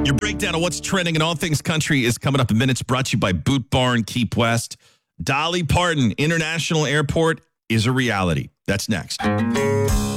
Your breakdown of what's trending in all things country is coming up in minutes, brought to you by Boot Barn Keep West. Dolly Parton International Airport is a reality. That's next.